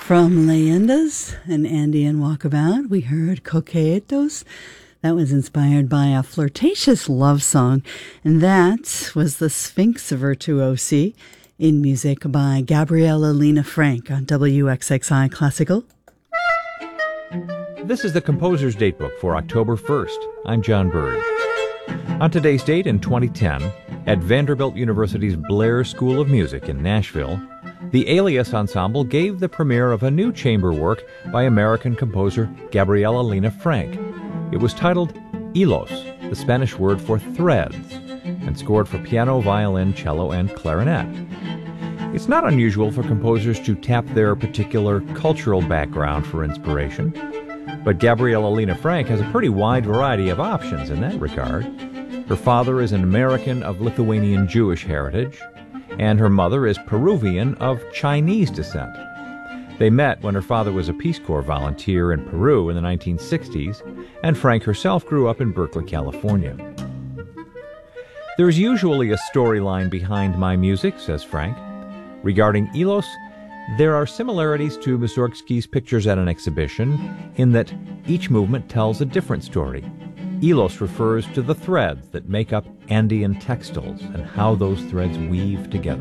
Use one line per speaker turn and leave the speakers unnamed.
From Leyendas, an Andean walkabout, we heard Coquetos. That was inspired by a flirtatious love song, and that was the Sphinx Virtuosi in music by Gabriella Lena Frank on WXXI Classical.
This is the Composer's Datebook for October 1st. I'm John Burge. On today's date in 2010, at Vanderbilt University's Blair School of Music in Nashville, the Alias Ensemble gave the premiere of a new chamber work by American composer Gabriella Lena Frank. It was titled Hilos, the Spanish word for threads, and scored for piano, violin, cello, and clarinet. It's not unusual for composers to tap their particular cultural background for inspiration, but Gabriella Lena Frank has a pretty wide variety of options in that regard. Her father is an American of Lithuanian Jewish heritage, and her mother is Peruvian of Chinese descent. They met when her father was a Peace Corps volunteer in Peru in the 1960s, and Frank herself grew up in Berkeley, California. There's usually a storyline behind my music, says Frank. Regarding Hilos, there are similarities to Mussorgsky's Pictures at an Exhibition in that each movement tells a different story. Hilos refers to the threads that make up Andean textiles and how those threads weave together.